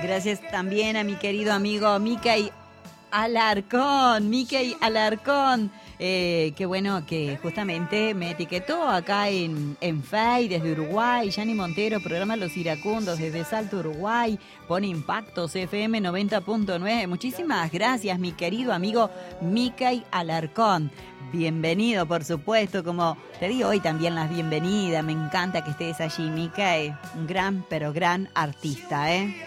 Gracias también a mi querido amigo Mickey Alarcón. Mickey Alarcón. Qué bueno que justamente me etiquetó acá en Face desde Uruguay. Yani Montero, programa Los Iracundos desde Salto, Uruguay. Pone Impactos FM 90.9. Muchísimas gracias, mi querido amigo Mickey Alarcón. Bienvenido, por supuesto, como te digo hoy también las bienvenidas. Me encanta que estés allí, Mickey. Un gran, pero gran artista, ¿eh?